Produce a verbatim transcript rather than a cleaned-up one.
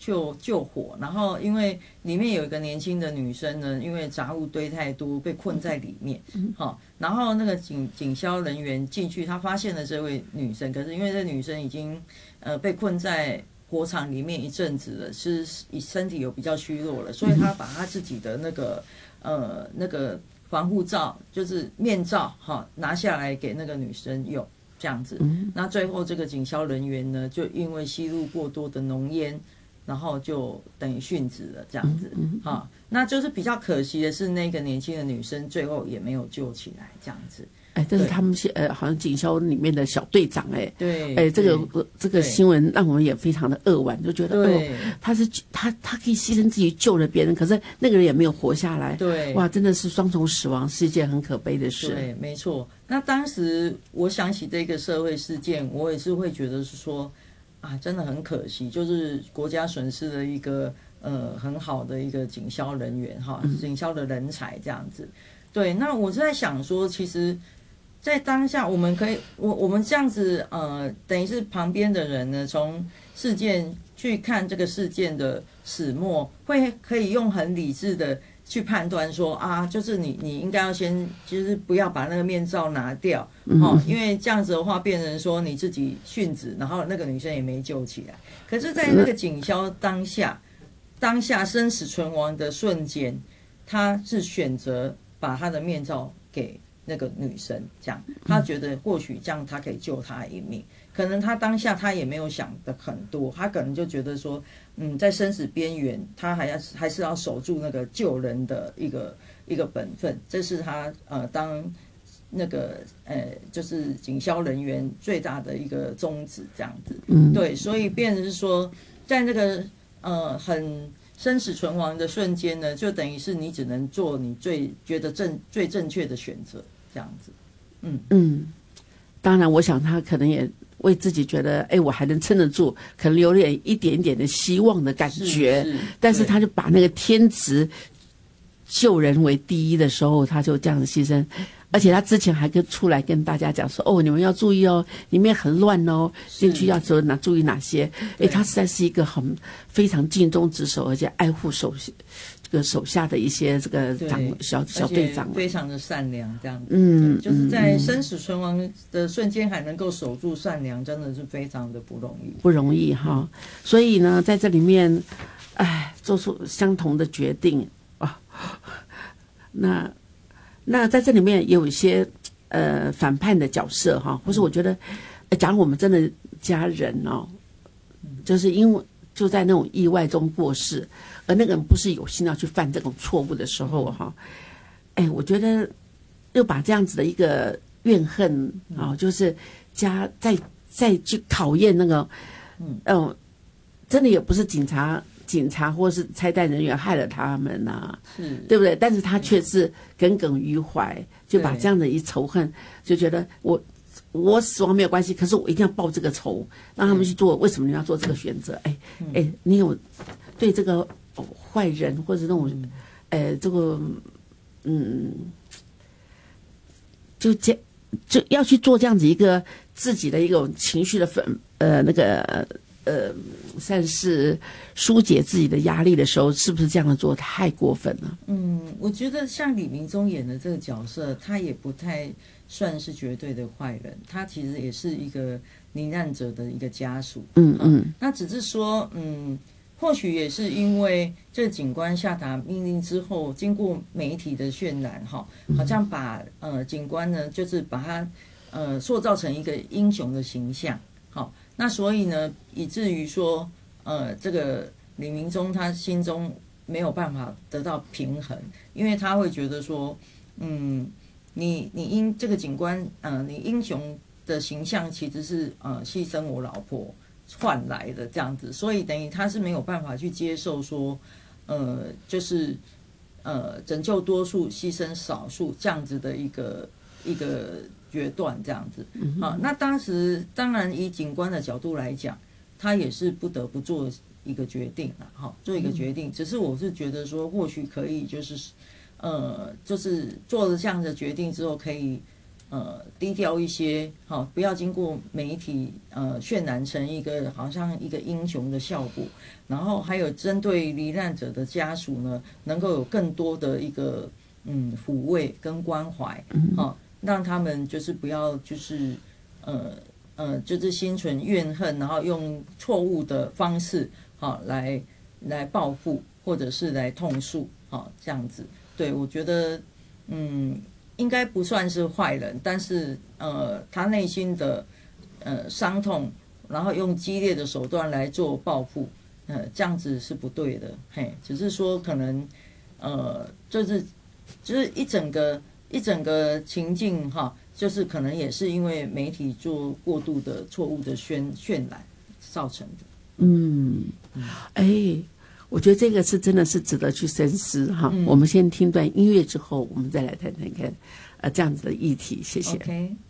救救火，然后因为里面有一个年轻的女生呢，因为杂物堆太多，被困在里面。好、嗯，然后那个警警消人员进去，他发现了这位女生，可是因为这女生已经呃被困在火场里面一阵子了，是身体有比较虚弱了，所以他把他自己的那个呃那个防护罩，就是面罩哈，拿下来给那个女生用。这样子，那最后这个警消人员呢，就因为吸入过多的浓烟，然后就等于殉职了，这样子，哈、嗯，那就是比较可惜的是，那个年轻的女生最后也没有救起来，这样子。 哎，这是他们呃，好像警消里面的小队长，哎， 对， 哎，这个这个新闻让我们也非常的扼腕，就觉得哦，他是他他可以牺牲自己救了别人，可是那个人也没有活下来， 对， 哇，真的是双重死亡，是一件很可悲的事。 对，没错。那当时我想起这个社会事件，我也是会觉得是说，啊，真的很可惜，就是国家损失了一个呃很好的一个警消人员哈，警消的人才这样子。对，那我是在想说，其实。在当下，我们可以，我我们这样子，呃，等于是旁边的人呢，从事件去看这个事件的始末，会可以用很理智的去判断说啊，就是你你应该要先，就是不要把那个面罩拿掉，哦，因为这样子的话，变成说你自己殉职，然后那个女生也没救起来。可是，在那个警消当下，当下生死存亡的瞬间，他是选择把他的面罩给。那个女生这样，她觉得或许这样她可以救她一命，可能她当下她也没有想的很多，她可能就觉得说，嗯，在生死边缘，她还要还是要守住那个救人的一个一个本分，这是她呃当那个呃就是警消人员最大的一个宗旨，这样子，嗯，对，所以变成是说，在那个呃很。生死存亡的瞬间呢，就等于是你只能做你最觉得正最正确的选择，这样子。嗯嗯，当然，我想他可能也为自己觉得，哎，我还能撑得住，可能有点一点点的希望的感觉。是是，但是他就把那个天职救人为第一的时候，他就这样子牺牲。而且他之前还跟出来跟大家讲说，哦，你们要注意哦，里面很乱哦，进去要说哪注意哪些。哎，他实在是一个很非常尽忠职守，而且爱护手这个手下的一些这个长小小队长， 非常的善良，这样子。嗯，就是在生死存亡的瞬间还能够守住善良，真的是非常的不容易， 不容易哈。所以呢，在这里面，哎，做出相同的决定啊，那。那在这里面也有一些呃反叛的角色哈，或是我觉得，呃、假如我们真的家人哦，就是因为就在那种意外中过世，而那个人不是有心要去犯这种错误的时候哈，哎，我觉得又把这样子的一个怨恨啊、哦，就是加再再去考验那个，嗯、呃，真的也不是警察。警察或是差贷人员害了他们呐、啊，是对不对？但是他却是耿耿于怀，就把这样的一仇恨，就觉得我我死亡没有关系，可是我一定要报这个仇，让他们去做。为什么你要做这个选择？哎哎，你有对这个坏人或者那种，呃，这个嗯，就这就要去做这样子一个自己的一种情绪的分呃那个。呃，算是疏解自己的压力的时候，是不是这样的做太过分了？ 嗯，我觉得像李明忠演的这个角色，他也不太算是绝对的坏人，他其实也是一个罹难者的一个家属。嗯嗯、啊，那只是说，嗯，或许也是因为这个警官下达命令之后，经过媒体的渲染，哈，好像把呃警官呢，就是把他呃塑造成一个英雄的形象，好。那所以呢，以至于说，呃，这个李明忠他心中没有办法得到平衡，因为他会觉得说，嗯，你你英这个警官，呃，你英雄的形象其实是呃牺牲我老婆换来的这样子，所以等于他是没有办法去接受说，呃，就是呃拯救多数，牺牲少数这样子的一个一个。决断这样子，好，那当时当然以警官的角度来讲，他也是不得不做一个决定了，好，做一个决定。只是我是觉得说，或许可以就是，呃，就是做了这样的决定之后，可以呃低调一些，好、不要经过媒体呃渲染成一个好像一个英雄的效果。然后还有针对罹难者的家属呢，能够有更多的一个嗯抚慰跟关怀，好、让他们就是不要就是呃呃就是心存怨恨，然后用错误的方式好、来来报复或者是来痛诉，好、这样子。对，我觉得嗯应该不算是坏人，但是呃他内心的呃伤痛，然后用激烈的手段来做报复，呃这样子是不对的，嘿，只是说可能呃就是就是一整个一整个情境哈，就是可能也是因为媒体做过度的错误的渲渲染造成的。 嗯，哎，我觉得这个是真的是值得去深思哈。嗯、我们先听段音乐之后，我们再来谈谈看，呃，这样子的议题。谢谢。 Okay.